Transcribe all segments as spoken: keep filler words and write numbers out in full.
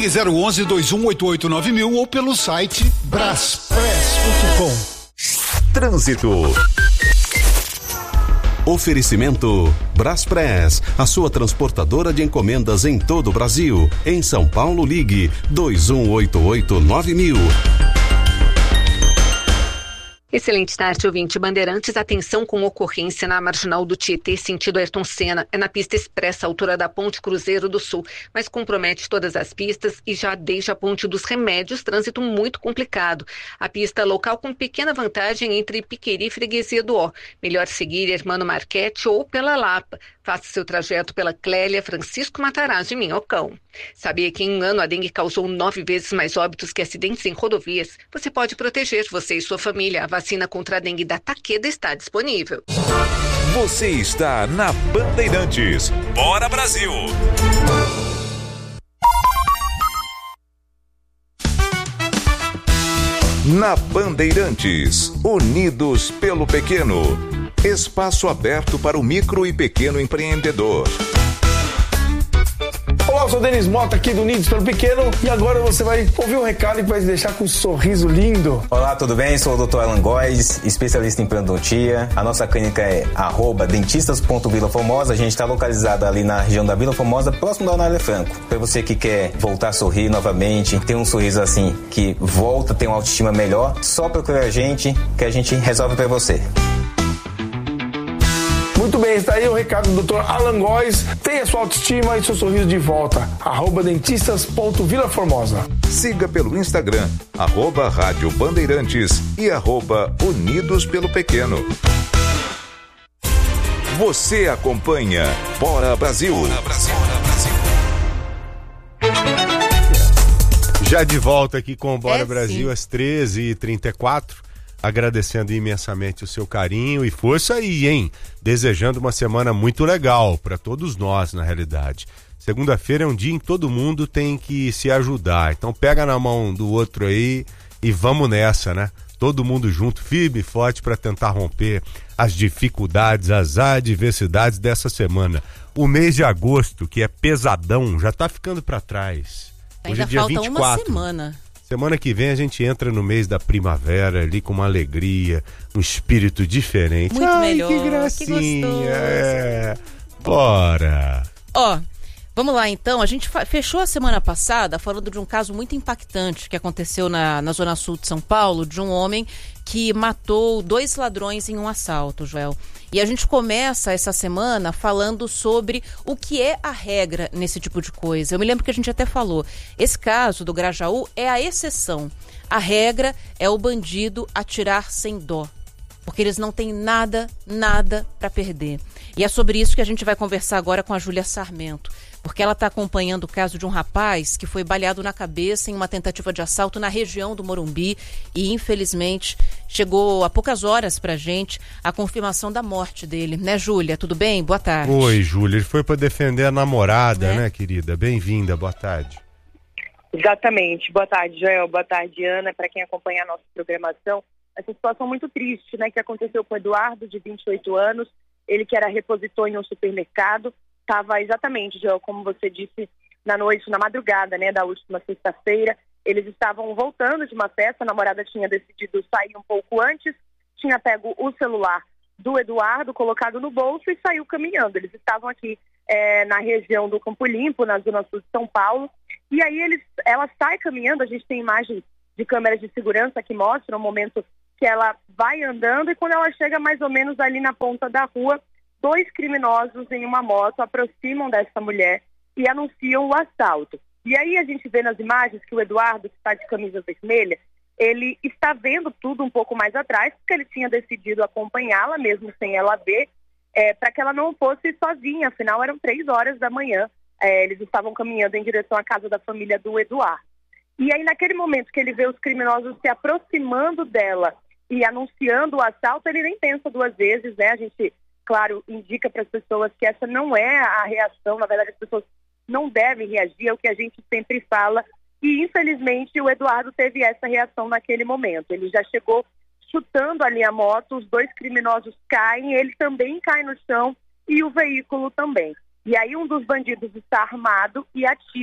Ligue zero onze, dois um oito oito, nove mil ou pelo site braspress ponto com. Trânsito. Oferecimento Braspress, a sua transportadora de encomendas em todo o Brasil. Em São Paulo, ligue dois um oito oito, nove mil. Excelente tarde, ouvinte. Bandeirantes, atenção com ocorrência na Marginal do Tietê, sentido Ayrton Senna. É na pista expressa, altura da Ponte Cruzeiro do Sul, mas compromete todas as pistas e já desde a Ponte dos Remédios, trânsito muito complicado. A pista local com pequena vantagem entre Piqueri e Freguesia do Ó. Melhor seguir Hermano Marchetti ou pela Lapa. Faça seu trajeto pela Clélia Francisco Matarazzo, em Minhocão. Sabia que em um ano a dengue causou nove vezes mais óbitos que acidentes em rodovias? Você pode proteger você e sua família. A vacina contra a dengue da Takeda está disponível. Você está na Bandeirantes. Bora, Brasil! Na Bandeirantes, Unidos pelo Pequeno. Espaço aberto para o micro e pequeno empreendedor. Olá, eu sou o Denis Mota aqui do Unidos pelo Pequeno e agora você vai ouvir um recado que vai te deixar com um sorriso lindo. Olá, tudo bem? Sou o doutor Alan Góes, especialista em periodontia. A nossa clínica é arroba dentistas ponto Vila Formosa. A gente está localizado ali na região da Vila Formosa, próximo da Anália Franco. Para você que quer voltar a sorrir novamente, ter um sorriso assim que volta, ter uma autoestima melhor, só procura a gente que a gente resolve para você. Muito bem, está aí o recado do doutor Alan Góes. Tenha sua autoestima e seu sorriso de volta. Arroba dentistas ponto Vila Formosa. Siga pelo Instagram, arroba Rádio Bandeirantes e arroba Unidos pelo Pequeno. Você acompanha Bora Brasil. Bora Brasil, Bora Brasil. Já de volta aqui com o Bora É, Brasil sim. às treze e trinta e quatro. Agradecendo imensamente o seu carinho e força aí, hein? Desejando uma semana muito legal para todos nós, na realidade. Segunda-feira é um dia em que todo mundo tem que se ajudar. Então pega na mão do outro aí e vamos nessa, né? Todo mundo junto, firme e forte para tentar romper as dificuldades, as adversidades dessa semana. O mês de agosto, que é pesadão, já tá ficando para trás. Hoje Ainda é dia falta vinte e quatro. uma semana. Semana que vem a gente entra no mês da primavera ali com uma alegria, um espírito diferente. Muito Ai, melhor, que que gracinha. gostoso. É. Bora. Ó, vamos lá então. A gente fa- fechou a semana passada falando de um caso muito impactante que aconteceu na, na Zona Sul de São Paulo, de um homem que matou dois ladrões em um assalto, Joel. E a gente começa essa semana falando sobre o que é a regra nesse tipo de coisa. Eu me lembro que a gente até falou, esse caso do Grajaú é a exceção. A regra é o bandido atirar sem dó, porque eles não têm nada, nada para perder. E é sobre isso que a gente vai conversar agora com a Júlia Sarmento, porque ela está acompanhando o caso de um rapaz que foi baleado na cabeça em uma tentativa de assalto na região do Morumbi e, infelizmente, chegou há poucas horas para a gente a confirmação da morte dele. Né, Júlia? Tudo bem? Boa tarde. Oi, Júlia. Ele foi para defender a namorada, É. né, querida? Bem-vinda, boa tarde. Exatamente. Boa tarde, Joel. Boa tarde, Ana. Para quem acompanha a nossa programação, essa situação muito triste, né, que aconteceu com o Eduardo, de vinte e oito anos, ele que era repositor em um supermercado, estava exatamente, Joel, como você disse, na noite, na madrugada, né, da última sexta-feira. Eles estavam voltando de uma festa, a namorada tinha decidido sair um pouco antes, tinha pego o celular do Eduardo, colocado no bolso e saiu caminhando. Eles estavam aqui é, na região do Campo Limpo, na Zona Sul de São Paulo, e aí eles, ela sai caminhando, a gente tem imagens de câmeras de segurança que mostram o momento que ela vai andando e quando ela chega mais ou menos ali na ponta da rua, dois criminosos em uma moto aproximam dessa mulher e anunciam o assalto. E aí a gente vê nas imagens que o Eduardo, que está de camisa vermelha, ele está vendo tudo um pouco mais atrás, porque ele tinha decidido acompanhá-la, mesmo sem ela ver, é, para que ela não fosse sozinha, afinal eram três horas da manhã, é, eles estavam caminhando em direção à casa da família do Eduardo. E aí naquele momento que ele vê os criminosos se aproximando dela e anunciando o assalto, ele nem pensa duas vezes, né? A gente, claro, indica para as pessoas que essa não é a reação, na verdade as pessoas não devem reagir, é o que a gente sempre fala, e infelizmente o Eduardo teve essa reação naquele momento. Ele já chegou chutando ali a moto, os dois criminosos caem, ele também cai no chão e o veículo também. E aí um dos bandidos está armado e atira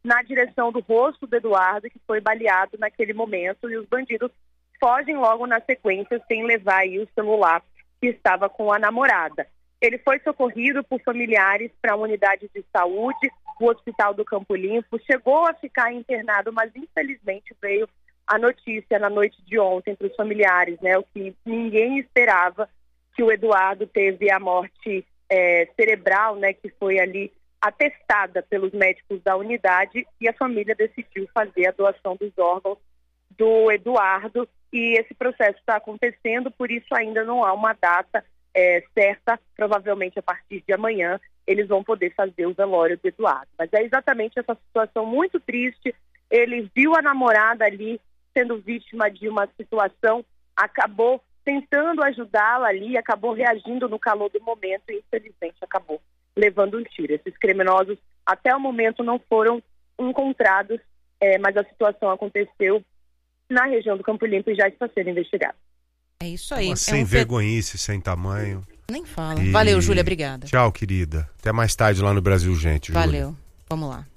na direção do rosto do Eduardo, que foi baleado naquele momento, e os bandidos fogem logo na sequência, sem levar aí o celular que estava com a namorada. Ele foi socorrido por familiares para a unidade de saúde, o Hospital do Campo Limpo, chegou a ficar internado, mas infelizmente veio a notícia na noite de ontem para os familiares, né, o que ninguém esperava, que o Eduardo teve a morte é, cerebral, né, que foi ali atestada pelos médicos da unidade, e a família decidiu fazer a doação dos órgãos do Eduardo, e esse processo está acontecendo, por isso ainda não há uma data é, certa, provavelmente a partir de amanhã eles vão poder fazer o velório do Eduardo. Mas é exatamente essa situação muito triste, ele viu a namorada ali sendo vítima de uma situação, acabou tentando ajudá-la ali, acabou reagindo no calor do momento e infelizmente acabou levando um tiro. Esses criminosos até o momento não foram encontrados, é, mas a situação aconteceu na região do Campo Limpo e já está sendo investigado. É isso aí. Uma é sem um vergonhice, sem tamanho. Nem fala. E... Valeu, Júlia, obrigada. Tchau, querida. Até mais tarde lá no Brasil, gente. Júlia. Valeu. Vamos lá.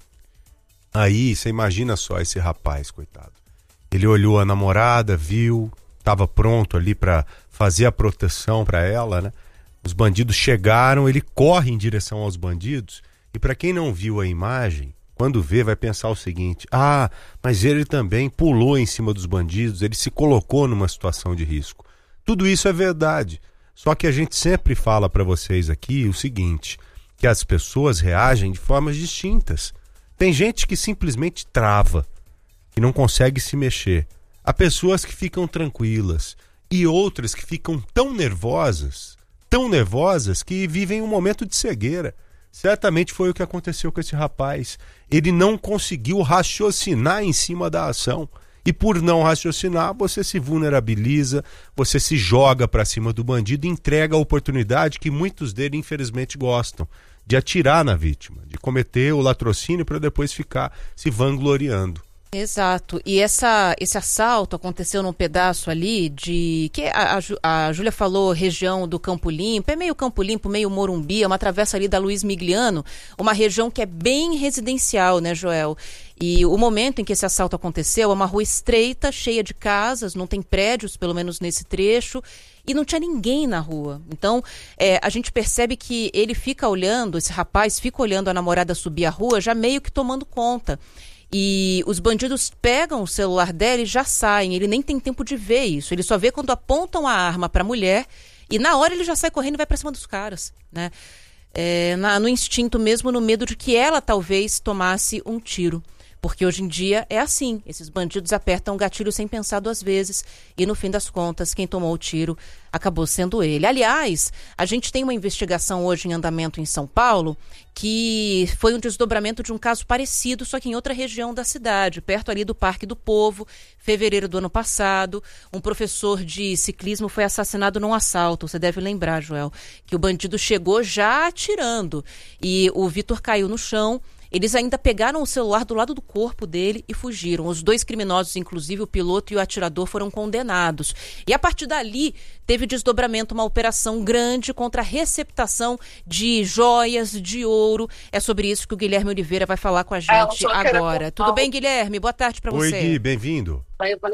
Aí, você imagina só esse rapaz, coitado. Ele olhou a namorada, viu, estava pronto ali para fazer a proteção para ela, né? Os bandidos chegaram, ele corre em direção aos bandidos, e para quem não viu a imagem, quando vê vai pensar o seguinte: ah, mas ele também pulou em cima dos bandidos, ele se colocou numa situação de risco. Tudo isso é verdade, só que a gente sempre fala para vocês aqui o seguinte, que as pessoas reagem de formas distintas. Tem gente que simplesmente trava, que não consegue se mexer. Há pessoas que ficam tranquilas e outras que ficam tão nervosas, tão nervosas que vivem um momento de cegueira. Certamente foi o que aconteceu com esse rapaz. Ele não conseguiu raciocinar em cima da ação. E por não raciocinar, você se vulnerabiliza, você se joga para cima do bandido e entrega a oportunidade que muitos dele, infelizmente, gostam, de atirar na vítima, de cometer o latrocínio para depois ficar se vangloriando. Exato, e essa, esse assalto aconteceu num pedaço ali de, que a, a, a Júlia falou, região do Campo Limpo, é meio Campo Limpo, meio Morumbi, é uma travessa ali da Luiz Migliano, uma região que é bem residencial, né, Joel? E o momento em que esse assalto aconteceu é uma rua estreita, cheia de casas, não tem prédios, pelo menos nesse trecho, e não tinha ninguém na rua. Então, é, a gente percebe que ele fica olhando, esse rapaz fica olhando a namorada subir a rua, já meio que tomando conta. E os bandidos pegam o celular dela e já saem. Ele nem tem tempo de ver isso. Ele só vê quando apontam a arma para a mulher e na hora ele já sai correndo e vai para cima dos caras, né? É, na, no instinto mesmo, no medo de que ela talvez tomasse um tiro. Porque hoje em dia é assim, esses bandidos apertam o gatilho sem pensar duas vezes e no fim das contas quem tomou o tiro acabou sendo ele. Aliás, a gente tem uma investigação hoje em andamento em São Paulo que foi um desdobramento de um caso parecido, só que em outra região da cidade, perto ali do Parque do Povo, fevereiro do ano passado. Um professor de ciclismo foi assassinado num assalto, você deve lembrar, Joel, que o bandido chegou já atirando e o Vitor caiu no chão. Eles ainda pegaram o celular do lado do corpo dele e fugiram. Os dois criminosos, inclusive o piloto e o atirador, foram condenados. E a partir dali, teve desdobramento, uma operação grande contra a receptação de joias, de ouro. É sobre isso que o Guilherme Oliveira vai falar com a gente agora. Tudo bem, Guilherme? Boa tarde para você. Oi, Gui, bem-vindo.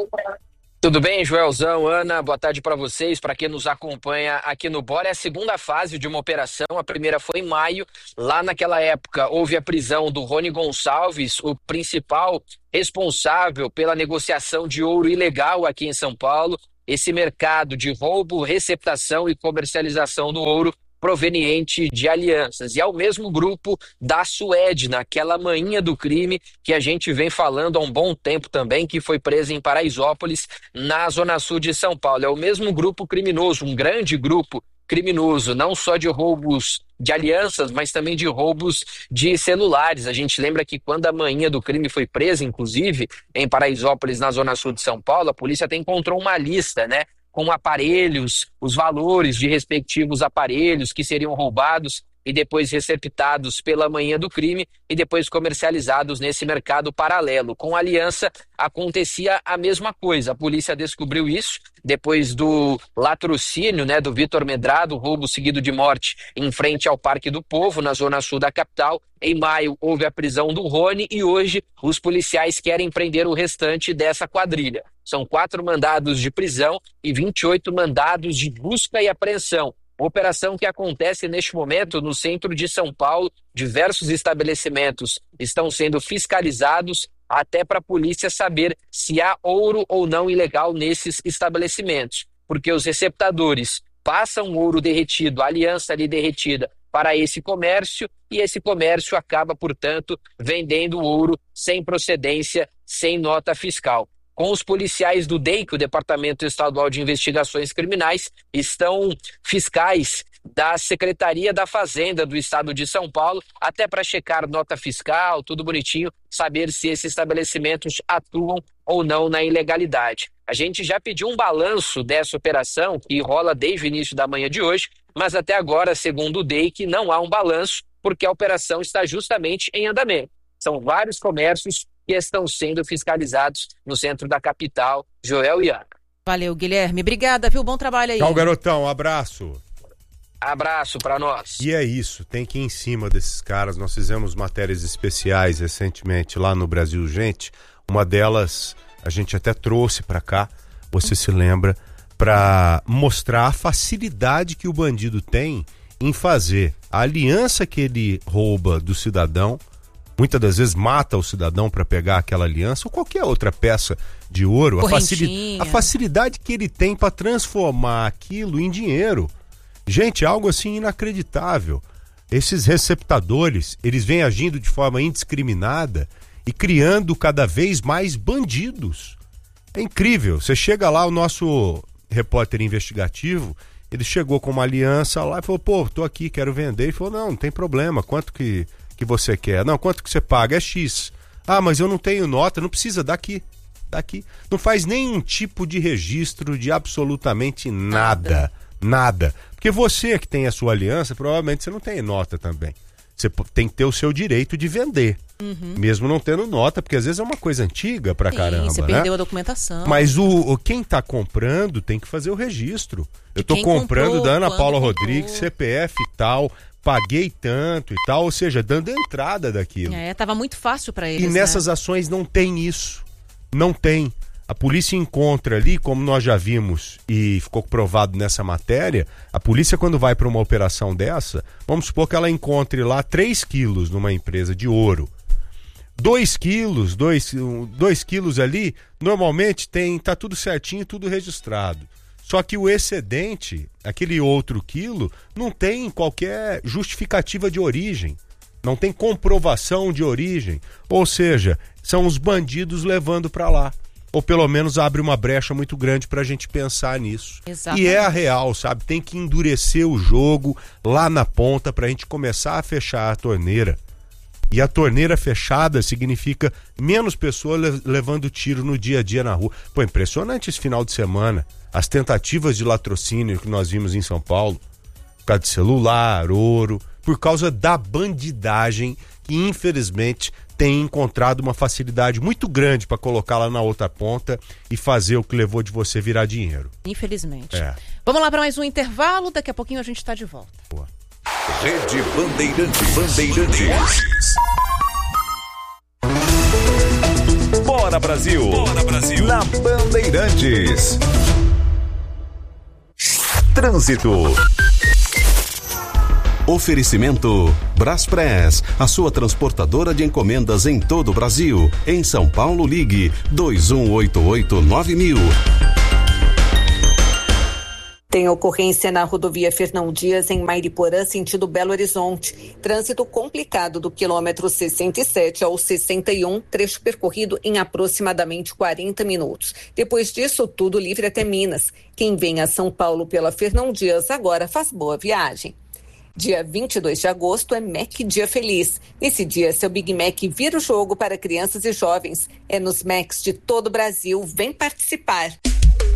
Tudo bem, Joelzão, Ana, boa tarde para vocês, para quem nos acompanha aqui no Bora. É a segunda fase de uma operação, a primeira foi em maio, lá naquela época houve a prisão do Rony Gonçalves, o principal responsável pela negociação de ouro ilegal aqui em São Paulo, esse mercado de roubo, receptação e comercialização do ouro proveniente de alianças. E é o mesmo grupo da Suede, naquela manhinha do crime que a gente vem falando há um bom tempo também, que foi presa em Paraisópolis, na zona sul de São Paulo. É o mesmo grupo criminoso, um grande grupo criminoso, não só de roubos de alianças, mas também de roubos de celulares. A gente lembra que quando a manhinha do crime foi presa, inclusive, em Paraisópolis, na zona sul de São Paulo, a polícia até encontrou uma lista, né, com aparelhos, os valores de respectivos aparelhos que seriam roubados. e depois receptados pela manhã do crime e depois comercializados nesse mercado paralelo. Com a aliança acontecia a mesma coisa. A polícia descobriu isso depois do latrocínio, né, do Vitor Medrado, roubo seguido de morte em frente ao Parque do Povo, na zona sul da capital. Em maio houve a prisão do Rony e hoje os policiais querem prender o restante dessa quadrilha. São quatro mandados de prisão e vinte e oito mandados de busca e apreensão. Operação que acontece neste momento no centro de São Paulo. Diversos estabelecimentos estão sendo fiscalizados até para a polícia saber se há ouro ou não ilegal nesses estabelecimentos. Porque os receptadores passam ouro derretido, aliança ali derretida, para esse comércio e esse comércio acaba, portanto, vendendo ouro sem procedência, sem nota fiscal. Com os policiais do D E I C, o Departamento Estadual de Investigações Criminais, estão fiscais da Secretaria da Fazenda do Estado de São Paulo, até para checar nota fiscal, tudo bonitinho, saber se esses estabelecimentos atuam ou não na ilegalidade. A gente já pediu um balanço dessa operação, que rola desde o início da manhã de hoje, mas até agora, segundo o D E I C, não há um balanço, porque a operação está justamente em andamento. São vários comércios que estão sendo fiscalizados no centro da capital. Joel e Ana. Valeu, Guilherme. Obrigada, viu? Bom trabalho aí. Tchau, garotão. Um abraço. Abraço para nós. E é isso, tem que ir em cima desses caras. Nós fizemos matérias especiais recentemente lá no Brasil Gente. Uma delas a gente até trouxe para cá, você se lembra, para mostrar a facilidade que o bandido tem em fazer a aliança que ele rouba do cidadão. Muitas das vezes mata o cidadão para pegar aquela aliança ou qualquer outra peça de ouro. A, facili- a facilidade que ele tem para transformar aquilo em dinheiro. Gente, algo assim inacreditável. Esses receptadores, eles vêm agindo de forma indiscriminada e criando cada vez mais bandidos. É incrível. Você chega lá, o nosso repórter investigativo, ele chegou com uma aliança lá e falou, pô, tô aqui, quero vender. Ele falou, não, não tem problema, quanto que... que você quer? Não, quanto que você paga? É X. Ah, mas eu não tenho nota, não precisa, daqui, daqui. Não faz nenhum tipo de registro de absolutamente nada, nada. Porque você que tem a sua aliança, provavelmente você não tem nota também. Você tem que ter o seu direito de vender, uhum. mesmo não tendo nota, porque às vezes é uma coisa antiga pra Sim, caramba, você né? perdeu a documentação. Mas o, o quem tá comprando tem que fazer o registro. Eu tô comprando comprou, da Ana Paula comprou. Rodrigues, C P F e tal, paguei tanto e tal, ou seja, dando entrada daquilo. É, tava muito fácil para eles, E nessas né? ações não tem isso. Não tem. A polícia encontra ali, como nós já vimos e ficou provado nessa matéria, a polícia quando vai para uma operação dessa, vamos supor que ela encontre lá três quilos numa empresa de ouro. dois quilos, dois quilos ali, normalmente tem, tá tudo certinho, tudo registrado. Só que o excedente, aquele outro quilo, não tem qualquer justificativa de origem. Não tem comprovação de origem. Ou seja, são os bandidos levando para lá. Ou pelo menos abre uma brecha muito grande pra gente pensar nisso. Exatamente. E é a real, sabe? Tem que endurecer o jogo lá na ponta pra gente começar a fechar a torneira. E a torneira fechada significa menos pessoas le- levando tiro no dia a dia na rua. Pô, impressionante esse final de semana. As tentativas de latrocínio que nós vimos em São Paulo. Por causa de celular, ouro. Por causa da bandidagem que infelizmente tem encontrado uma facilidade muito grande para colocar lá na outra ponta e fazer o que levou de você virar dinheiro. Infelizmente. É. Vamos lá para mais um intervalo, daqui a pouquinho a gente está de volta. Boa. Rede Bandeirantes. Bandeirantes. Bora Brasil. Bora Brasil. Na Bandeirantes. Trânsito. Oferecimento Braspress, a sua transportadora de encomendas em todo o Brasil. Em São Paulo, ligue dois um oito oito nove mil. Tem ocorrência na rodovia Fernão Dias, em Mairiporã, sentido Belo Horizonte. Trânsito complicado do quilômetro sessenta e sete ao sessenta e um, trecho percorrido em aproximadamente quarenta minutos. Depois disso, tudo livre até Minas. Quem vem a São Paulo pela Fernão Dias agora faz boa viagem. Dia vinte e dois de agosto é Mac Dia Feliz. Nesse dia, seu Big Mac vira o jogo para crianças e jovens. É nos Macs de todo o Brasil. Vem participar!